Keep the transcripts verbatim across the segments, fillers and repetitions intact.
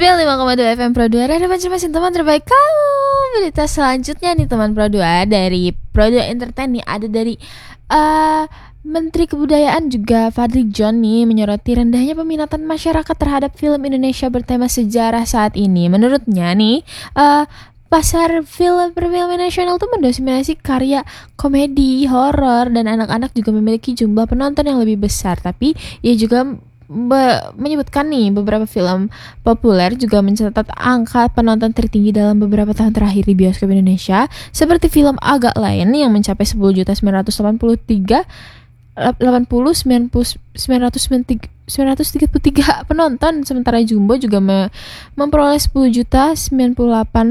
sembilan puluh lima koma dua F M Pro dua, ada macam-macam teman terbaik kamu. Berita selanjutnya nih teman Pro dua, dari Pro dua Entertain nih, ada dari uh, Menteri Kebudayaan juga Fadly John nih menyoroti rendahnya peminatan masyarakat terhadap film Indonesia bertema sejarah saat ini. Menurutnya nih, uh, pasar film perfilman nasional tuh mendominasi karya komedi, horor, dan anak-anak juga memiliki jumlah penonton yang lebih besar. Tapi ia juga Be- menyebutkan nih beberapa film populer juga mencatat angka penonton tertinggi dalam beberapa tahun terakhir di bioskop Indonesia, seperti film Agak Lain yang mencapai sepuluh juta sembilan ratus delapan puluh tiga sembilan ratus tiga puluh tiga penonton, sementara Jumbo juga me- memperoleh sepuluh juta sembilan puluh delapan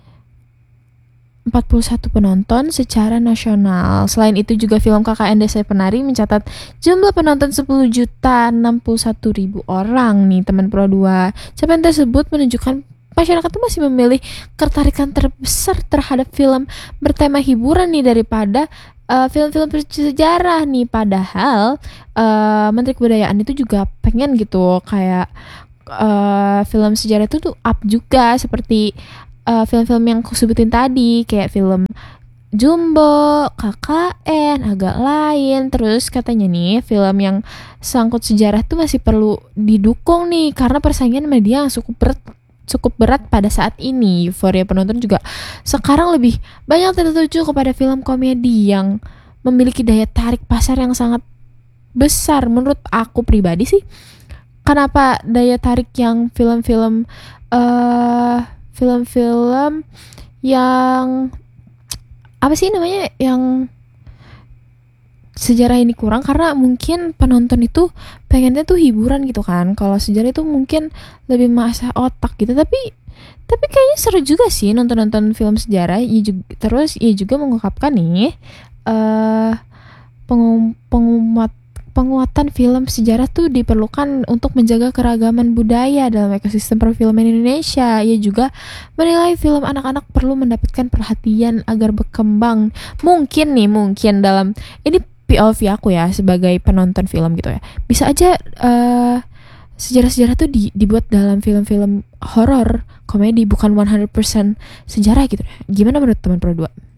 empat puluh satu penonton secara nasional. Selain itu juga film K K N Desa Penari mencatat jumlah penonton sepuluh juta enam puluh satu ribu orang nih teman Pro dua. Capaian tersebut menunjukkan masyarakat tuh masih memilih ketertarikan terbesar terhadap film bertema hiburan nih daripada uh, film-film bersejarah nih. Padahal uh, Menteri Kebudayaan itu juga pengen gitu kayak uh, film sejarah itu tuh up juga, seperti Uh, film-film yang aku sebutin tadi, kayak film Jumbo, K K N, Agak Lain. Terus katanya nih film yang sangkut sejarah tuh masih perlu didukung nih, karena persaingan media yang cukup berat, cukup berat pada saat ini. Euforia penonton juga sekarang lebih banyak tertuju kepada film komedi yang memiliki daya tarik pasar yang sangat besar. Menurut aku pribadi sih, kenapa daya tarik yang film-film uh, film-film yang apa sih namanya yang sejarah ini kurang, karena mungkin penonton itu pengennya tuh hiburan gitu kan. Kalau sejarah itu mungkin lebih mengasah otak gitu. Tapi tapi kayaknya seru juga sih nonton-nonton film sejarah. Ia juga, terus ia juga mengungkapkan nih uh, pengum, pengumat penguatan film sejarah tuh diperlukan untuk menjaga keragaman budaya dalam ekosistem perfilman Indonesia. Ia juga menilai film anak-anak perlu mendapatkan perhatian agar berkembang. Mungkin nih, mungkin dalam ini P O V aku ya sebagai penonton film gitu ya, bisa aja uh, sejarah-sejarah tuh di, dibuat dalam film-film horor, komedi, bukan one hundred percent sejarah gitu. Gimana menurut teman Pro dua?